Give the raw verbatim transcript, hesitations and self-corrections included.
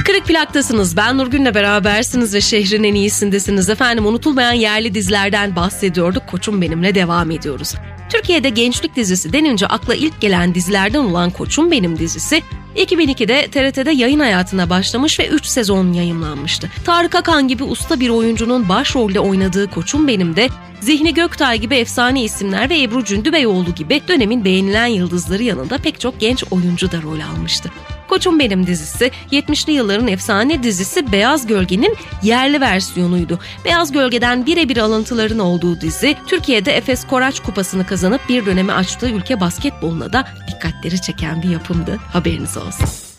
Kırık Plak'tasınız. Ben Nurgül'le berabersiniz ve şehrin en iyisindesiniz. Efendim, unutulmayan yerli dizilerden bahsediyorduk. Koçum Benim'le devam ediyoruz. Türkiye'de gençlik dizisi denince akla ilk gelen dizilerden olan Koçum Benim dizisi iki bin ikide T R T'de yayın hayatına başlamış ve üç sezon yayımlanmıştı. Tarık Akan gibi usta bir oyuncunun başrolde oynadığı Koçum Benim'de Zihni Göktay gibi efsane isimler ve Ebru Cündübeyoğlu gibi dönemin beğenilen yıldızları yanında pek çok genç oyuncu da rol almıştı. Koçum Benim dizisi yetmişli yılların efsane dizisi Beyaz Gölge'nin yerli versiyonuydu. Beyaz Gölge'den birebir alıntıların olduğu dizi Türkiye'de Efes Koraç Kupası'nı kazanıp bir dönemi açtığı ülke basketboluna da dikkatleri çeken bir yapımdı. Haberiniz olsun.